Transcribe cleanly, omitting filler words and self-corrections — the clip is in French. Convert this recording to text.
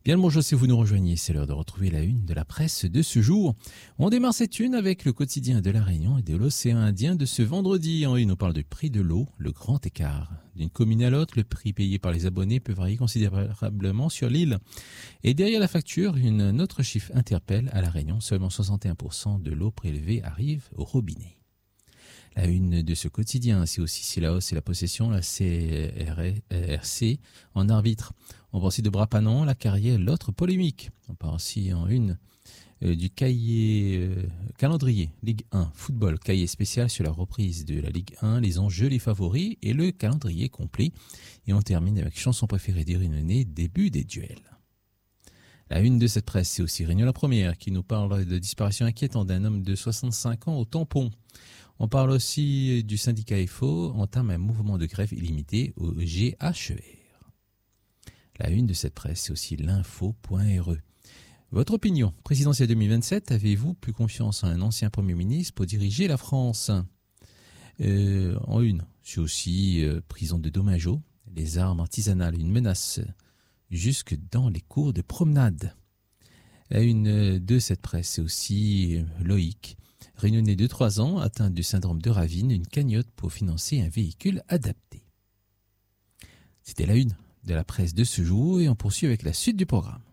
Bien le bonjour si vous nous rejoignez, c'est l'heure de retrouver la une de la presse de ce jour. On démarre cette une avec le quotidien de la Réunion et de l'océan Indien de ce vendredi. En une, on parle du prix de l'eau, le grand écart. D'une commune à l'autre, le prix payé par les abonnés peut varier considérablement sur l'île. Et derrière la facture, un autre chiffre interpelle à la Réunion. Seulement 61% de l'eau prélevée arrive au robinet. La une de ce quotidien, c'est aussi si la hausse et la possession, la CRC en arbitre. On parle aussi de Brapanon, la carrière, l'autre polémique. On parle aussi en une du calendrier Ligue 1 football, cahier spécial sur la reprise de la Ligue 1, les enjeux, les favoris et le calendrier complet. Et on termine avec chanson préférée des Réunionnais, début des duels. La une de cette presse, c'est aussi Réunion la Première qui nous parle de disparition inquiétante d'un homme de 65 ans au tampon. On parle aussi du syndicat FO entame un mouvement de grève illimité au GHER. La une de cette presse, c'est aussi l'info.re. Votre opinion, présidentielle 2027, avez-vous plus confiance en un ancien Premier ministre pour diriger la France ? En une, c'est aussi prison de Domageau, les armes artisanales, une menace jusque dans les cours de promenade. La une de cette presse, c'est aussi Loïc, Réunionnais de 3 ans, atteint du syndrome de Ravine, une cagnotte pour financer un véhicule adapté. C'était la une de la presse de ce jour et on poursuit avec la suite du programme.